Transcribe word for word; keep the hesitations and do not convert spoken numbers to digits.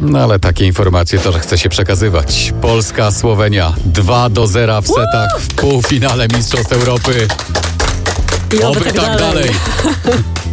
No ale takie informacje to, że chce się przekazywać. Polska, Słowenia dwa do zera w setach w półfinale Mistrzostw Europy. I oby Oby tak tak dalej. dalej.